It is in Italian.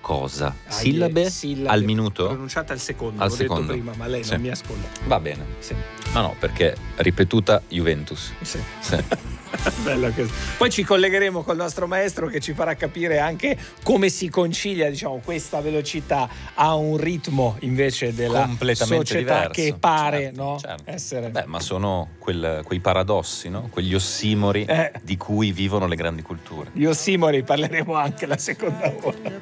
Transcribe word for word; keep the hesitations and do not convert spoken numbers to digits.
cosa? Ah, Sillabe, sillabe al minuto? pronunciata al secondo, Al l'ho secondo. detto prima, ma lei Sì. non mi ascolta. Va bene. Sì. No, no, perché ripetuta Juventus. Sì. Sì. Bello così. Poi ci collegheremo col nostro maestro che ci farà capire anche come si concilia, diciamo, questa velocità a un ritmo invece della Completamente società diverso. che pare, Certo, no? certo. Essere. Beh, ma sono quel- quei paradossi, no? Quegli ossimori Eh. di cui vivono le grandi culture. Di ossimori parleremo anche la seconda ora.